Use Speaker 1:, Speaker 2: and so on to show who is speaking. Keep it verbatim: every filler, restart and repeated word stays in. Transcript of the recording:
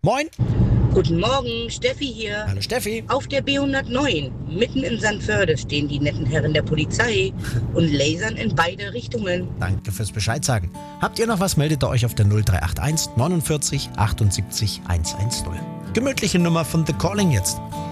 Speaker 1: Moin.
Speaker 2: Guten Morgen, Steffi hier.
Speaker 1: Hallo Steffi.
Speaker 2: Auf der B hundertneun, mitten in Sandförde, stehen die netten Herren der Polizei und lasern in beide Richtungen.
Speaker 1: Danke fürs Bescheid sagen. Habt ihr noch was, meldet ihr euch auf der null drei acht eins neunundvierzig achtundsiebzig hundertzehn. Gemütliche Nummer von The Calling jetzt.